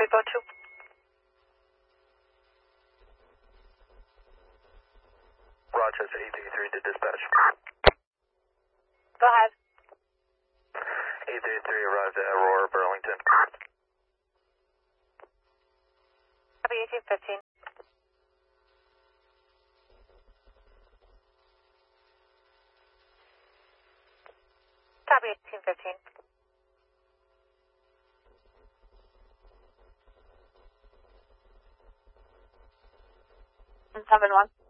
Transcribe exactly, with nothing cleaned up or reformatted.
Go to. Rochester eight three three to dispatch. Go ahead. eight three three arrived at Aurora, Burlington. Copy eighteen fifteen. Copy eighteen fifteen. seven one.